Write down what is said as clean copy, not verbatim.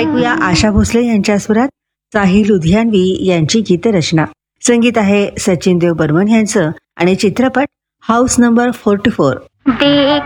ऐकूया आशा भोसले यांच्या स्वरात साहिल लुधियानवी यांची गीतरचना. संगीत आहे सचिन देव बर्मन यांचं आणि चित्रपट हाऊस नंबर 44.